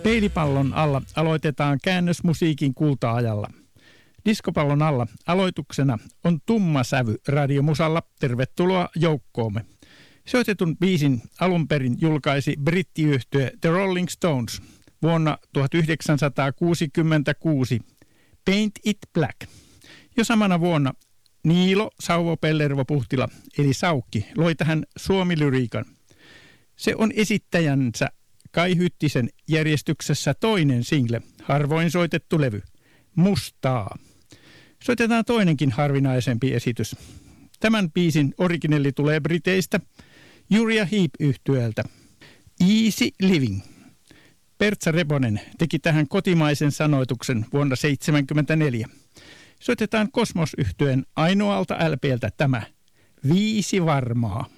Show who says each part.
Speaker 1: Peilipallon alla aloitetaan käännös musiikin kulta-ajalla. Diskopallon alla aloituksena on tumma sävy radiomusalla. Tervetuloa joukkoomme. Soitetun biisin alun perin julkaisi brittiyhtye The Rolling Stones vuonna 1966. Paint It Black. Jo samana vuonna Niilo Sauvo Pellervo Puhtila eli Saukki loi tähän suomilyriikan. Se on esittäjänsä Kai Hyttisen järjestyksessä toinen single, harvoin soitettu levy, Mustaa. Soitetaan toinenkin harvinaisempi esitys. Tämän biisin originelli tulee Briteistä, Uriah Heep-yhtyeeltä. Easy Living. Pertsa Reponen teki tähän kotimaisen sanoituksen vuonna 1974. Soitetaan Kosmos-yhtyeen ainoalta LP:ltä tämä, 5 varmaa.